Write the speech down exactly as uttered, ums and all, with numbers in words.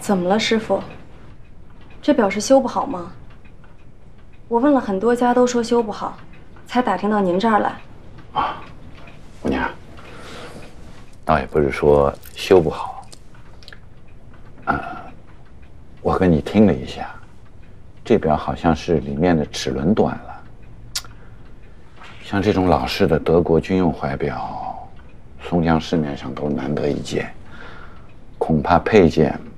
怎么了，师傅？这表是修不好吗？我问了很多家，都说修不好，才打听到您这儿来。 啊，姑娘，倒也不是说修不好，啊、呃，我跟你听了一下，这表好像是里面的齿轮短了。像这种老式的德国军用怀表，松江市面上都难得一见，恐怕配件